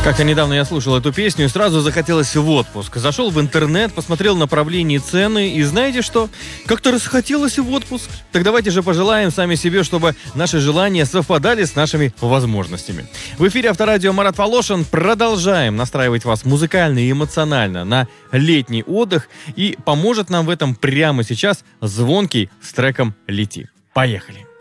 Как-то недавно я слушал эту песню и сразу захотелось в отпуск. Зашел в интернет, посмотрел направления и цены, и знаете что? Как-то расхотелось в отпуск. Так давайте же пожелаем сами себе, чтобы наши желания совпадали с нашими возможностями. В эфире Авторадио Марат Волошин. Продолжаем настраивать вас музыкально и эмоционально на летний отдых. И поможет нам в этом прямо сейчас Звонкий с треком «Лети». Поехали!